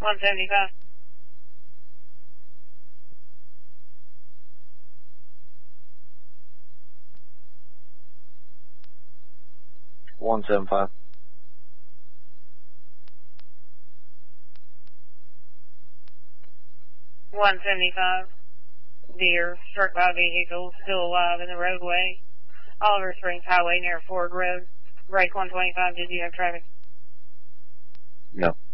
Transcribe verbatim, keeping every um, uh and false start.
one seventy-five. one seven five. one seventy-five. Deer, struck by a vehicle, still alive in the roadway. Oliver Springs Highway near Ford Road. Break one twenty-five, did you have traffic? No.